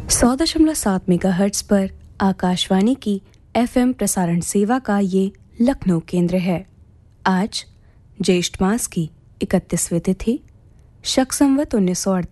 100.7 megahertz पर आकाशवाणी की FM प्रसारण सेवा का ये लखनऊ केंद्र है। आज ज्येष्ठ मास की 31वीं तिथि, शक संवत 1948